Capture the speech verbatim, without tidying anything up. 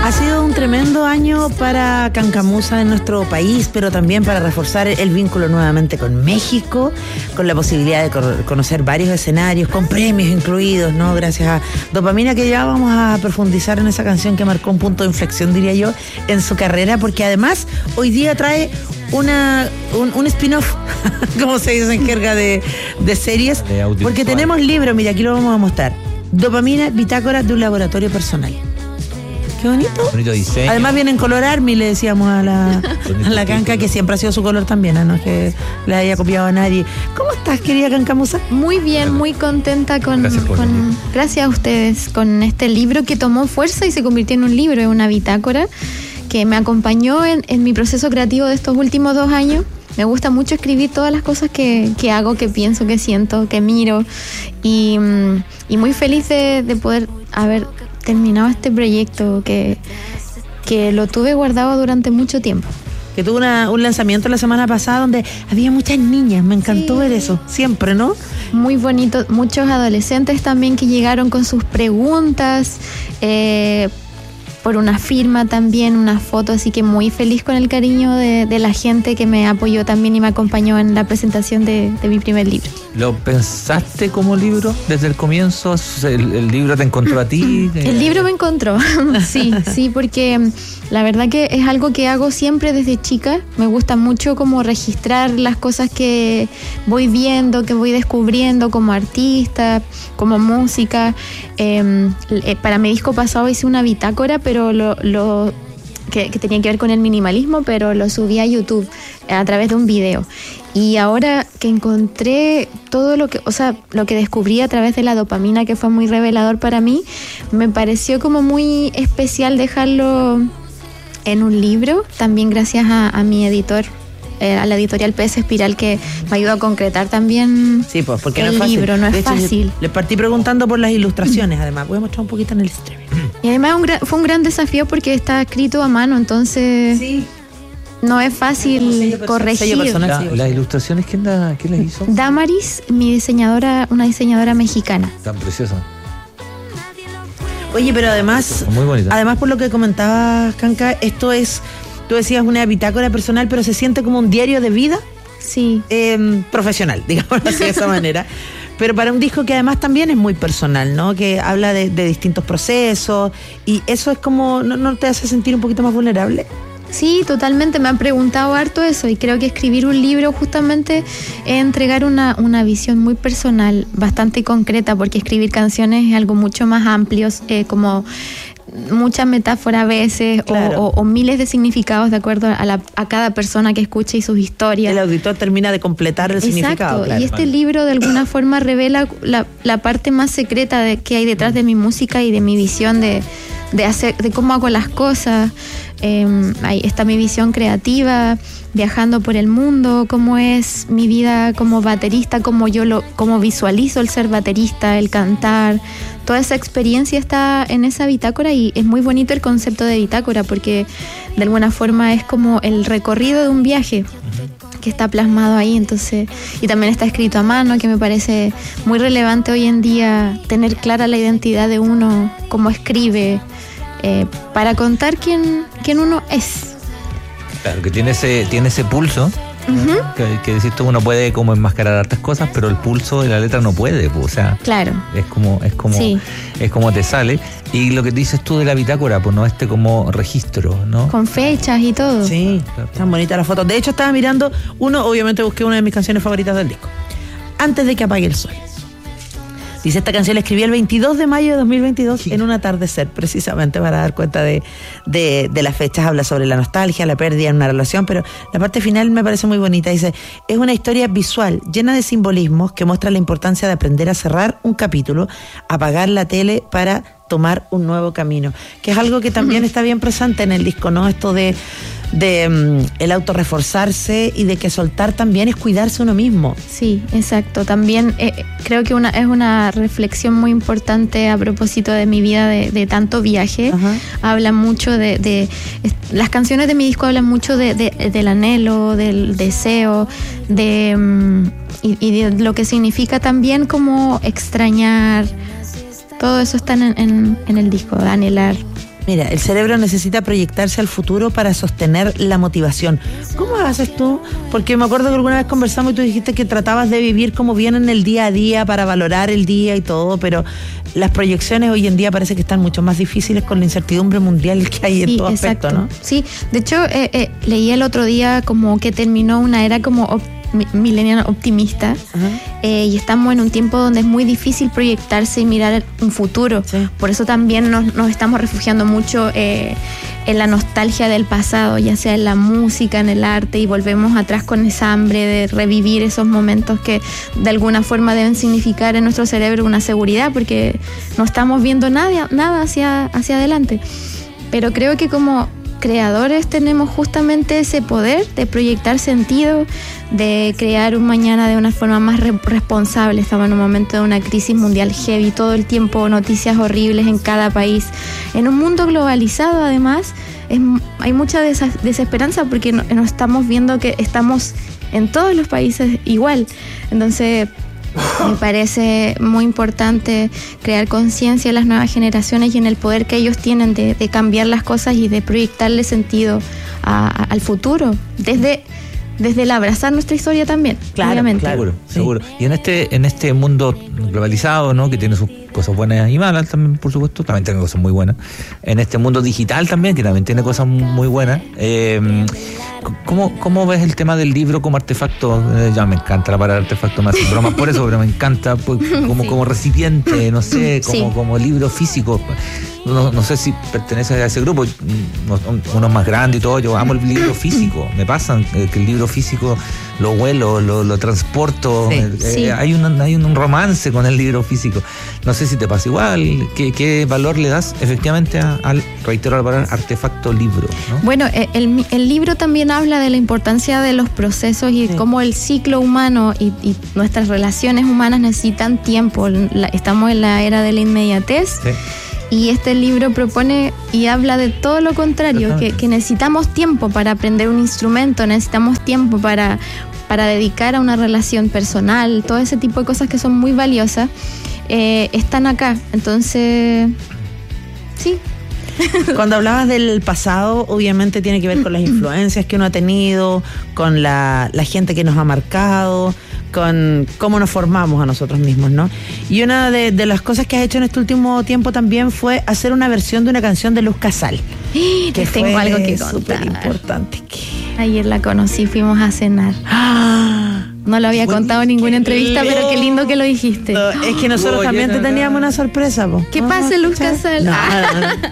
Ha sido un tremendo año para Cancamusa en nuestro país, pero también para reforzar el vínculo nuevamente con México, con la posibilidad de conocer varios escenarios, con premios incluidos, ¿no? Gracias a Dopamina, que ya vamos a profundizar en esa canción que marcó un punto de inflexión, diría yo, en su carrera, porque además hoy día trae una un, un spin-off, como se dice en jerga de, de series, de porque tenemos libros, mira, aquí lo vamos a mostrar. Dopamina, bitácora de un laboratorio personal. Qué bonito. Bonito diseño. Además viene en color Army, le decíamos a la, a la Canca, que siempre ha sido su color también, ¿no? No es que le haya copiado a nadie. ¿Cómo estás, querida Cancamusa? Muy bien, muy contenta con gracias, con, gracias a ustedes, con este libro que tomó fuerza y se convirtió en un libro, en una bitácora, que me acompañó en, en mi proceso creativo de estos últimos dos años. Me gusta mucho escribir todas las cosas que, que hago, que pienso, que siento, que miro. Y, y muy feliz de, de poder haber terminado este proyecto que, que lo tuve guardado durante mucho tiempo. Que tuvo una, un lanzamiento la semana pasada donde había muchas niñas, me encantó sí. ver eso, siempre, ¿no? Muy bonito, muchos adolescentes también que llegaron con sus preguntas, eh, por una firma también, una foto, así que muy feliz con el cariño de, de la gente que me apoyó también y me acompañó en la presentación de, de mi primer libro. ¿Lo pensaste como libro desde el comienzo? ¿El, el libro te encontró a ti? El libro me encontró, sí, sí, porque la verdad que es algo que hago siempre desde chica. Me gusta mucho como registrar las cosas que voy viendo, que voy descubriendo como artista, como música. Eh, para mi disco pasado hice una bitácora, pero lo, lo que, que tenía que ver con el minimalismo, pero lo subí a YouTube a través de un video. Y ahora que encontré todo lo que, o sea, lo que descubrí a través de la dopamina, que fue muy revelador para mí, me pareció como muy especial dejarlo en un libro, también gracias a, a mi editor, eh, a la editorial P S Espiral, que me ayudó a concretar también sí, pues, porque el no es fácil. libro, no es de hecho, fácil. Les partí preguntando por las ilustraciones, además. Voy a mostrar un poquito en el streaming. Y además un gran, fue un gran desafío porque está escrito a mano, entonces sí. no es fácil corregir. La, ¿Las ilustraciones quién, la, quién las hizo? Damaris, mi diseñadora, una diseñadora mexicana. Tan preciosa. Oye, pero además, muy bonita. Además por lo que comentabas, Canca, esto es, tú decías una bitácora personal, pero se siente como un diario de vida. Sí. Eh, profesional, digamos así de esa manera. Pero para un disco que además también es muy personal, ¿no? Que habla de, de distintos procesos y eso es como, ¿no, no te hace sentir un poquito más vulnerable? Sí, totalmente, me han preguntado harto eso y creo que escribir un libro justamente es entregar una, una visión muy personal, bastante concreta, porque escribir canciones es algo mucho más amplio, eh, como muchas metáforas a veces claro. o, o, o miles de significados de acuerdo a, la, a cada persona que escucha y sus historias. El auditor termina de completar el Exacto. significado. Claro. Y este libro de alguna forma revela la, la parte más secreta de, que hay detrás de mi música y de mi visión de, de, hacer, de cómo hago las cosas. Eh, ahí está mi visión creativa, viajando por el mundo, cómo es mi vida como baterista, cómo yo lo, cómo visualizo el ser baterista, el cantar. Toda esa experiencia está en esa bitácora y es muy bonito el concepto de bitácora porque de alguna forma es como el recorrido de un viaje que está plasmado ahí, entonces, y también está escrito a mano, que me parece muy relevante hoy en día tener clara la identidad de uno, cómo escribe, eh, para contar quién, quién uno es. Claro, que tiene ese, tiene ese pulso. Uh-huh. Que, que decís tú, uno puede como enmascarar hartas cosas, pero el pulso de la letra no puede, pues, o sea, claro. es como, es como, sí. es como te sale. Y lo que dices tú de la bitácora, pues no este como registro, ¿no? Con fechas y todo. Sí, claro. Están bonitas las fotos. De hecho, estaba mirando uno, obviamente busqué una de mis canciones favoritas del disco. Antes de que apague el sol. Dice, esta canción la escribí el veintidós de mayo de dos mil veintidós sí. en un atardecer, precisamente para dar cuenta de, de, de las fechas. Habla sobre la nostalgia, la pérdida en una relación, pero la parte final me parece muy bonita. Dice, es una historia visual, llena de simbolismos que muestra la importancia de aprender a cerrar un capítulo, apagar la tele para tomar un nuevo camino, que es algo que también está bien presente en el disco, ¿no? Esto de, de um, el autorreforzarse y de que soltar también es cuidarse uno mismo. Sí, exacto. También eh, creo que una, es una reflexión muy importante a propósito de mi vida de, de tanto viaje. Ajá. Habla mucho de, de, las canciones de mi disco hablan mucho de, de, del anhelo, del deseo, de um, y, y de lo que significa también como extrañar. Todo eso está en, en, en el disco, de anhelar. Mira, el cerebro necesita proyectarse al futuro para sostener la motivación. ¿Cómo haces tú? Porque me acuerdo que alguna vez conversamos y tú dijiste que tratabas de vivir como bien en el día a día para valorar el día y todo, pero las proyecciones hoy en día parece que están mucho más difíciles con la incertidumbre mundial que hay en Sí, todo aspecto, exacto. ¿no? Sí, de hecho, eh, eh, leí el otro día como que terminó una era como op- mi- millennial optimista. Ajá. Eh, y estamos en un tiempo donde es muy difícil proyectarse y mirar un futuro. Sí. Por eso también nos, nos estamos refugiando mucho eh, en la nostalgia del pasado, ya sea en la música, en el arte, y volvemos atrás con esa hambre de revivir esos momentos que de alguna forma deben significar en nuestro cerebro una seguridad, porque no estamos viendo nada, nada hacia, hacia adelante. Pero creo que como creadores tenemos justamente ese poder de proyectar sentido, de crear un mañana de una forma más re- responsable. Estamos en un momento de una crisis mundial heavy, todo el tiempo noticias horribles en cada país. En un mundo globalizado, además, es, hay mucha desa- desesperanza porque no, no estamos viendo que estamos en todos los países igual. Entonces, me parece muy importante crear conciencia en las nuevas generaciones y en el poder que ellos tienen de, de cambiar las cosas y de proyectarle sentido a- a- al futuro, desde, desde el abrazar nuestra historia también, Claro, obviamente. claro. Seguro, Sí. seguro. Y en este, en este mundo globalizado, ¿no? Que tiene sus cosas buenas y malas también, por supuesto, también tiene cosas muy buenas. En este mundo digital también, que también tiene cosas muy buenas. Eh, ¿cómo, ¿Cómo ves el tema del libro como artefacto? Eh, ya me encanta la palabra artefacto, me hacen bromas por eso, pero me encanta pues, como, Sí. como recipiente, no sé, como, Sí. como libro físico. No, no sé si perteneces a ese grupo, unos más grandes y todo, yo amo el libro físico, me pasan eh, que el libro físico lo huelo, lo, lo transporto, Sí, eh, sí. eh, hay, un, hay un romance con el libro físico. No sé si te pasa igual, ¿qué, qué valor le das efectivamente a- al, reitero la palabra, artefacto libro? ¿no? Bueno, eh, el, el libro también habla de la importancia de los procesos y Sí. cómo el ciclo humano y, y nuestras relaciones humanas necesitan tiempo. La- estamos en la era de la inmediatez. Sí. Y este libro propone y habla de todo lo contrario, que, Exactamente. que necesitamos tiempo para aprender un instrumento, necesitamos tiempo para, para dedicar a una relación personal, todo ese tipo de cosas que son muy valiosas, eh, están acá. Entonces, sí. Cuando hablabas del pasado, obviamente tiene que ver con las influencias que uno ha tenido, con la, la gente que nos ha marcado, con cómo nos formamos a nosotros mismos, ¿no? Y una de, de las cosas que has hecho en este último tiempo también fue hacer una versión de una canción de Luz Casal. Que tengo algo que súper contar. importante. Ayer la conocí, fuimos a cenar. No lo había contado en ninguna entrevista, pero qué lindo que lo dijiste. Es que nosotros Oye, también te nada. teníamos una sorpresa, po. ¿Qué ¿No? pasa, Luz ¿Cachai? Casal? No, no, no.